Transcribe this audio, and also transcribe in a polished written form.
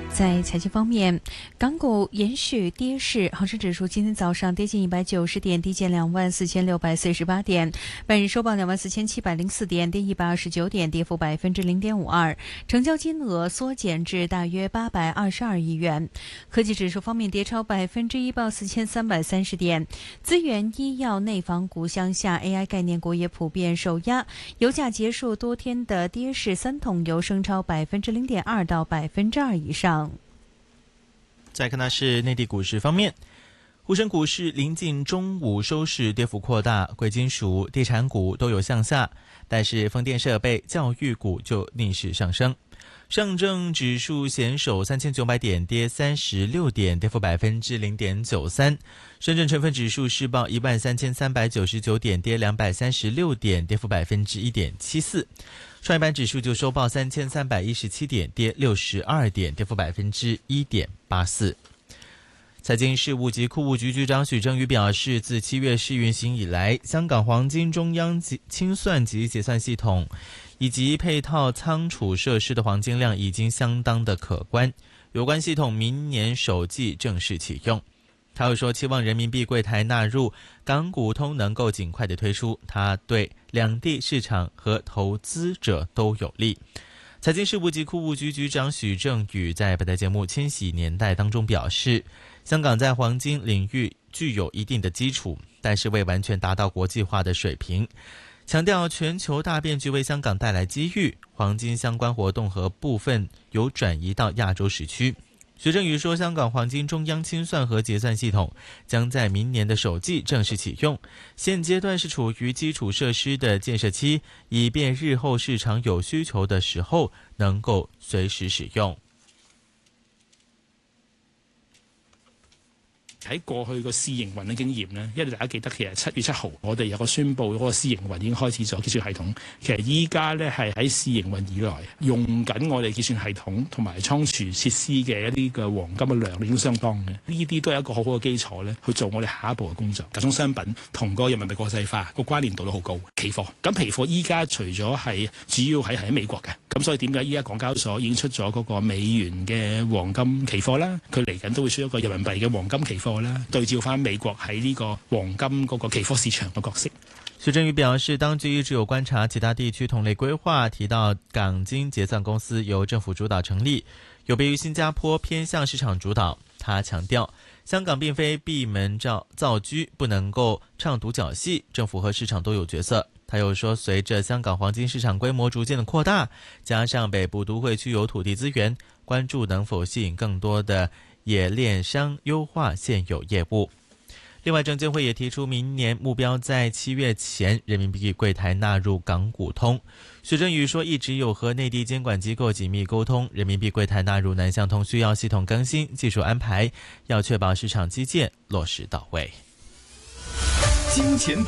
在财经方面，港股延续跌势，恒生指数今天早上跌近190点，低见24,648点，本日收报24,704点，跌129点，跌幅0.52%，成交金额缩减至大约822亿元。科技指数方面跌超1%，报4,330点。资源、医药、内房股向下 ，AI 概念股也普遍受压。油价结束多天的跌势，三桶油升超0.2%到2%以上。 再看的是内地股市方面，沪深股市临近中午收市跌幅扩大，贵金属、地产股都有向下，但是风电设备、教育股就逆势上升。上证指数险守3900点，跌36点，跌幅0.93%。深圳成分指数市报13399点，跌236点，跌幅1.74%。创业板指数就收报3317点，跌62点，跌幅1.84%。财经事务及库务局局长许正宇表示，自7月试运行以来，香港黄金中央清算及结算系统以及配套仓储设施的黄金量已经相当的可观，有关系统明年首季正式启用。他又说，期望人民币柜台纳入港股通能够尽快的推出，他对两地市场和投资者都有利。财经事务及库务局局长许正宇在本台节目《千禧年代》当中表示，香港在黄金领域具有一定的基础，但是未完全达到国际化的水平，强调全球大变局为香港带来机遇，黄金相关活动和部分有转移到亚洲时区。许正宇说，香港黄金中央清算和结算系统将在明年的首季正式启用，现阶段是处于基础设施的建设期，以便日后市场有需求的时候能够随时使用。 喺過去個試營運嘅經驗呢，因為大家記得其實7月7號我哋有個宣佈嗰個試營運已經開始咗結算系統。其實依家呢係喺試營運以來用緊我哋結算系統同埋倉儲設施嘅一啲嘅黃金嘅量已經相當嘅，呢啲都係一個好好嘅基礎呢去做我哋下一步嘅工作。集中商品同個人民幣國際化個關聯度都好高。期貨咁期貨依家除咗係主要係喺美國嘅，咁所以點解依家港交所已經出咗嗰個美元嘅黃金期貨啦，佢嚟緊都會出一個人民幣嘅黃金期貨。對照翻美國喺呢個黃金嗰個期貨市場嘅角色。 許正宇表示，當局一直有觀察其他地區同類規劃，提到港金結算公司由政府主導成立，有別於新加坡偏向市場主導。他強調，香港並非閉門造車，不能夠唱獨角戲，政府和市場都有角色。他又說，隨着香港黃金市場規模逐漸的擴大，加上北部都會區有土地資源，關注能否吸引更多的冶煉商優化現有業務。另外，證監會也提出明年目標在7月前人民幣櫃台納入港股通。許正宇說，一直有和內地監管機構緊密溝通，人民幣櫃台納入南向通需要系統更新、技術安排，要確保市場基建落實到位。 金錢